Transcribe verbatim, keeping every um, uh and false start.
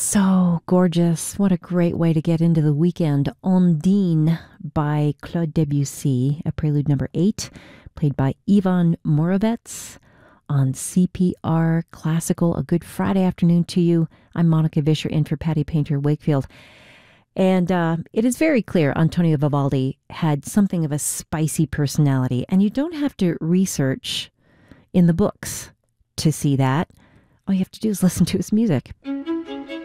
So gorgeous. What a great way to get into the weekend. Ondine by Claude Debussy, a prelude number eight, played by Ivan Morovets on C P R Classical. A good Friday afternoon to you. I'm Monica Vischer in for Patty Painter Wakefield. And uh, it is very clear Antonio Vivaldi had something of a spicy personality, and you don't have to research in the books to see that. All you have to do is listen to his music.